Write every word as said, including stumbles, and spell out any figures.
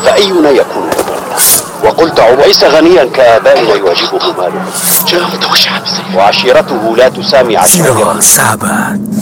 فأينا يكون وقلت ليس غنيا كآبائنا يواجهه ماله، وعشيرته لا تسامي عشيرته. Sahabat,